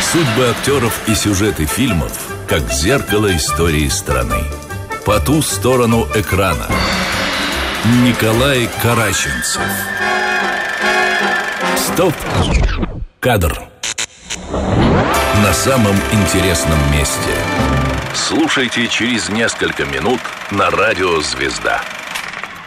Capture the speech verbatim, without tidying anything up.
Судьбы актеров и сюжеты фильмов, как зеркало истории страны. По ту сторону экрана. Николай Караченцов. Стоп! Кадр. На самом интересном месте. Слушайте через несколько минут на радио «Звезда».